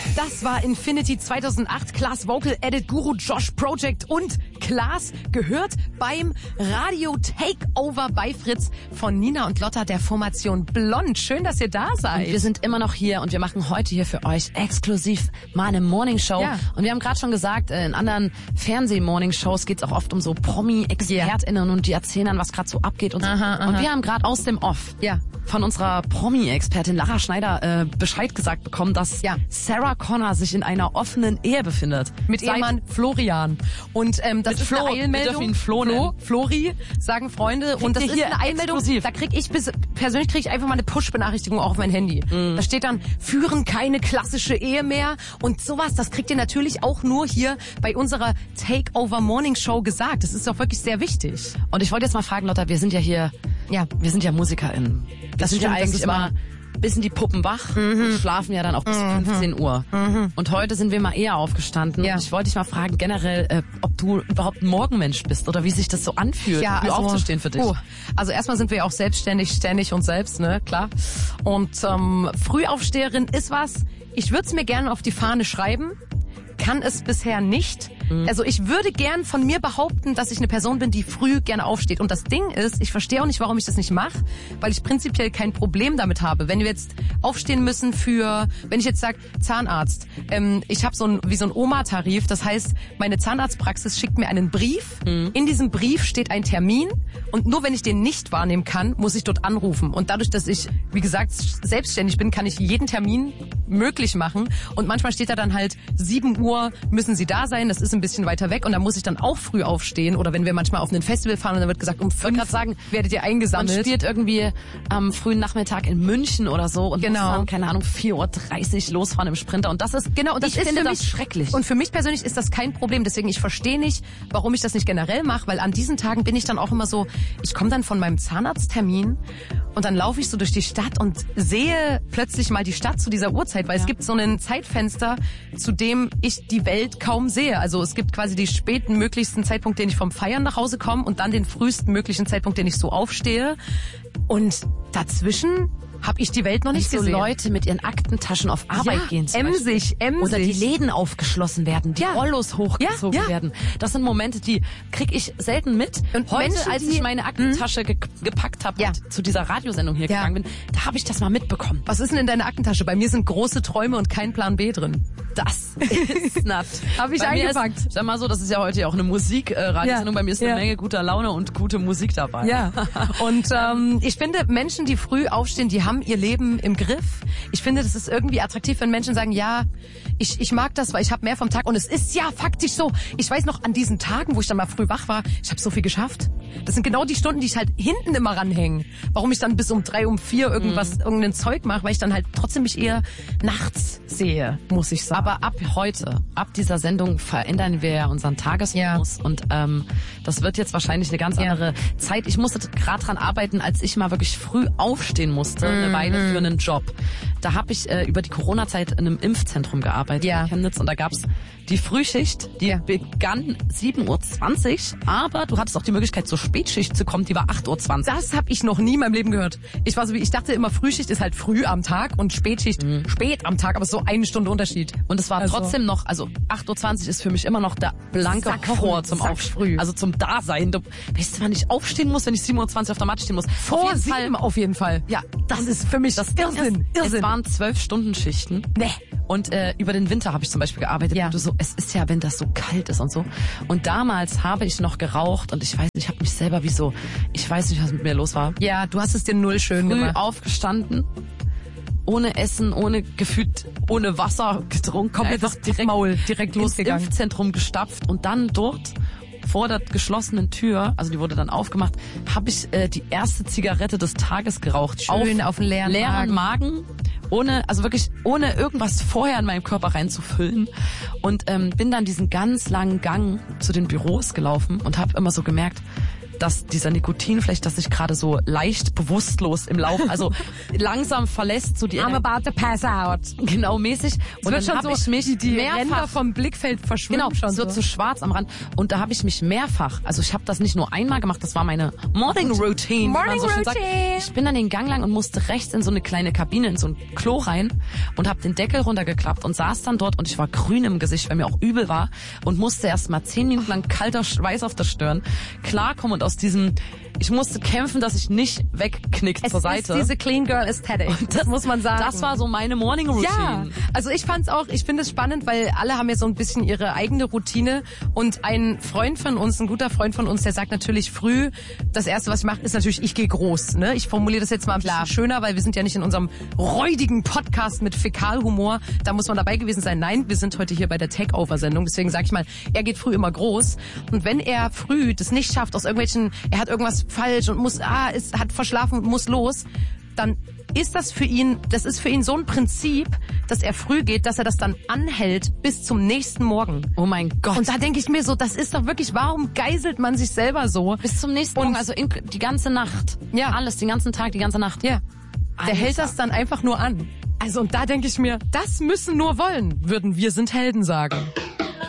Das war Infinity 2008, Klaas Vocal Edit Guru Josh Project und Klaas gehört beim Radio Takeover bei Fritz von Nina und Lotta der Formation Blond. Schön, dass ihr da seid. Und wir sind immer noch hier und wir machen heute hier für euch exklusiv mal eine Morningshow. Ja. Und wir haben gerade schon gesagt, in anderen Fernseh-Morningshows geht es auch oft um so Promi-ExpertInnen und die erzählen dann, was gerade so abgeht und so. Und wir haben gerade aus dem Off von unserer Promi-Expertin Lara Schneider Bescheid gesagt bekommen, dass Sarah Connor sich in einer offenen Ehe befindet. Mit Ehemann Florian. Und das ist Flo, eine Eilmeldung. wir dürfen ihn Flo nennen. Flori, sagen Freunde. Und das ist eine Eilmeldung. Exklusiv. Da persönlich kriege ich einfach mal eine Push-Benachrichtigung auch auf mein Handy. Da steht dann, führen keine klassische Ehe mehr. Und sowas, das kriegt ihr natürlich auch nur hier bei unserer Takeover Morning Show gesagt. Das ist doch wirklich sehr wichtig. Und ich wollte jetzt mal fragen, Lotta, wir sind ja hier, wir sind ja MusikerInnen. Das sind ja eigentlich immer bis in die Puppen wach und schlafen ja dann auch bis 15 Uhr. Und heute sind wir mal eher aufgestanden. Und ich wollte dich mal fragen, generell, ob du überhaupt ein Morgenmensch bist oder wie sich das so anfühlt, früh aufzustehen für dich. Also erstmal sind wir ja auch selbstständig, ständig und selbst, ne, klar. Und Frühaufsteherin ist was, ich würde es mir gerne auf die Fahne schreiben, kann es bisher nicht. Also ich würde gern von mir behaupten, dass ich eine Person bin, die früh gerne aufsteht. Und das Ding ist, ich verstehe auch nicht, warum ich das nicht mache, weil ich prinzipiell kein Problem damit habe. Wenn wir jetzt aufstehen müssen wenn ich jetzt sage, Zahnarzt, ich habe so ein Oma-Tarif, das heißt, meine Zahnarztpraxis schickt mir einen Brief, in diesem Brief steht ein Termin und nur wenn ich den nicht wahrnehmen kann, muss ich dort anrufen. Und dadurch, dass ich, wie gesagt, selbstständig bin, kann ich jeden Termin möglich machen und manchmal steht da dann halt 7 Uhr müssen Sie da sein, das ist ein bisschen weiter weg und da muss ich dann auch früh aufstehen oder wenn wir manchmal auf ein Festival fahren und dann wird gesagt, um 5 werdet ihr eingesammelt. Man spielt irgendwie am frühen Nachmittag in München oder so und muss dann, keine Ahnung, 4:30 Uhr losfahren im Sprinter und das ist, und ich finde das schrecklich. Und für mich persönlich ist das kein Problem, deswegen ich verstehe nicht, warum ich das nicht generell mache, weil an diesen Tagen bin ich dann auch immer so, ich komme dann von meinem Zahnarzttermin und dann laufe ich so durch die Stadt und sehe plötzlich mal die Stadt zu dieser Uhrzeit, weil es gibt so ein Zeitfenster, zu dem ich die Welt kaum sehe. Also es gibt quasi die späten möglichsten Zeitpunkt, den ich vom Feiern nach Hause komme und dann den frühesten möglichen Zeitpunkt, den ich so aufstehe. Und dazwischen habe ich die Welt noch nicht gesehen. So Leute mit ihren Aktentaschen auf Arbeit gehen. Emsig. Oder die Läden aufgeschlossen werden, die Rollos hochgezogen werden. Das sind Momente, die krieg ich selten mit. Und heute, Menschen, als ich meine Aktentasche gepackt habe und zu dieser Radiosendung hier gegangen bin, da habe ich das mal mitbekommen. Was ist denn in deiner Aktentasche? Bei mir sind große Träume und kein Plan B drin. Das ist nett. Habe ich eingepackt. Sag mal so, das ist ja heute auch eine Musikradiosendung. Bei mir ist eine Menge guter Laune und gute Musik dabei. Ja. Und ich finde, Menschen, die früh aufstehen, die haben ihr Leben im Griff. Ich finde, das ist irgendwie attraktiv, wenn Menschen sagen, ja, ich mag das, weil ich habe mehr vom Tag. Und es ist ja faktisch so. Ich weiß noch, an diesen Tagen, wo ich dann mal früh wach war, ich habe so viel geschafft. Das sind genau die Stunden, die ich halt hinten immer ranhänge. Warum ich dann bis um 3, um 4 irgendein Zeug mache, weil ich dann halt trotzdem mich eher nachts sehe, muss ich sagen. Aber ab heute, ab dieser Sendung verändern wir ja unseren Tagesrhythmus und das wird jetzt wahrscheinlich eine ganz andere Zeit. Ich musste gerade dran arbeiten, als ich mal wirklich früh aufstehen musste, eine Weile für einen Job. Da habe ich über die Corona-Zeit in einem Impfzentrum gearbeitet in Chemnitz und da gab's die Frühschicht, die begann 7:20 Uhr, aber du hattest auch die Möglichkeit zur Spätschicht zu kommen, die war 8:20 Uhr. Das habe ich noch nie in meinem Leben gehört. Ich dachte immer, Frühschicht ist halt früh am Tag und Spätschicht spät am Tag, aber so 1 Stunde Unterschied. Und es war trotzdem noch, also 8:20 Uhr ist für mich immer noch der blanke Horror zum Aufstehen. Also zum Dasein. Weißt du, wann ich aufstehen muss, wenn ich 7:20 Uhr auf der Matte stehen muss? Vor 7 auf jeden Fall. Ja, das ist für mich das Irrsinn. Es waren 12-Stunden-Schichten. Nee. Und über den Winter habe ich zum Beispiel gearbeitet. Ja. Es ist ja, wenn das so kalt ist und so. Und damals habe ich noch geraucht und ich weiß nicht, ich habe mich selber ich weiß nicht, was mit mir los war. Ja, du hast es dir null schön gemacht. Früh aufgestanden, ohne Essen, ohne Wasser getrunken, komplett direkt losgegangen. Ins Impfzentrum gestapft und dann dort vor der geschlossenen Tür, also die wurde dann aufgemacht, habe ich die erste Zigarette des Tages geraucht. Schön auf einen leeren Magen. Ohne irgendwas vorher in meinem Körper reinzufüllen und bin dann diesen ganz langen Gang zu den Büros gelaufen und habe immer so gemerkt, dass dieser Nikotin vielleicht, dass sich gerade so leicht bewusstlos im Lauf, also langsam verlässt so die I'm about to pass out. Genau, mäßig. Und dann habe ich mich die Ränder vom Blickfeld verschwimmen. Genau, es wird so schwarz am Rand. Und da habe ich mich mehrfach, also ich habe das nicht nur einmal gemacht, das war meine Morning Routine. Morning Routine. Ich bin dann den Gang lang und musste rechts in so eine kleine Kabine, in so ein Klo rein und habe den Deckel runtergeklappt und saß dann dort und ich war grün im Gesicht, weil mir auch übel war und musste erst mal 10 Minuten lang kalter Schweiß auf der Stirn klarkommen und aus diesem, ich musste kämpfen, dass ich nicht wegknickt zur Seite. Es ist diese Clean Girl Aesthetic, das muss man sagen. Das war so meine Morning Routine. Ja, also ich finde es spannend, weil alle haben ja so ein bisschen ihre eigene Routine und ein guter Freund von uns, der sagt natürlich früh, das Erste, was ich mache, ist natürlich, ich gehe groß. Ne? Ich formuliere das jetzt mal ein bisschen schöner, weil wir sind ja nicht in unserem räudigen Podcast mit Fäkalhumor. Da muss man dabei gewesen sein. Nein, wir sind heute hier bei der Takeover-Sendung. Deswegen sage ich mal, er geht früh immer groß. Und wenn er früh das nicht schafft, er hat irgendwas falsch und hat verschlafen und muss los, dann ist das für ihn so ein Prinzip, dass er früh geht, dass er das dann anhält bis zum nächsten Morgen. Oh mein Gott. Und da denke ich mir so, das ist doch wirklich, warum geißelt man sich selber so? Bis zum nächsten Morgen, also die ganze Nacht. Ja. Alles, den ganzen Tag, die ganze Nacht. Ja. Der hält das dann einfach nur an. Also und da denke ich mir, das müssen nur wollen, würden wir sind Helden sagen.